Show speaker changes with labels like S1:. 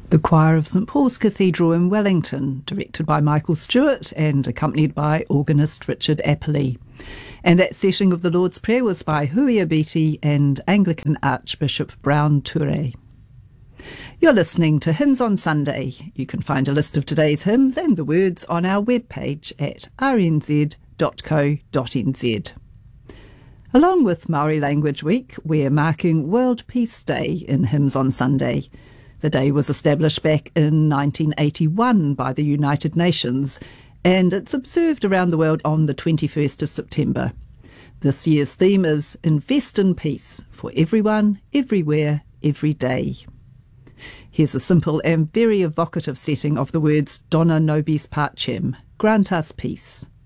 S1: The choir of St Paul's Cathedral in Wellington, directed by Michael Stewart and accompanied by organist Richard Apperley. And that setting of the Lord's Prayer was by Hui Abiti and Anglican Archbishop Brown Ture. You're listening to Hymns on Sunday. You can find a list of today's hymns and the words on our webpage at rnz.co.nz. Along with Māori Language Week, we're marking World Peace Day in Hymns on Sunday. The day was established back in 1981 by the United Nations, and it's observed around the world on the 21st of September. This year's theme is Invest in Peace for everyone, everywhere, every day. Here's a simple and very evocative setting of the words Dona nobis pacem, grant us peace.